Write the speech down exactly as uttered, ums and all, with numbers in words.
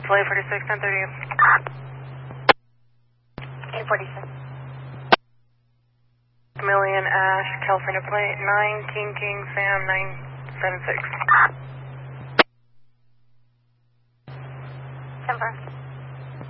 Flight forty-six, ten thirty. eight forty-six. Million Ash, California plate, nine King King Sam nine seven six. Confirm.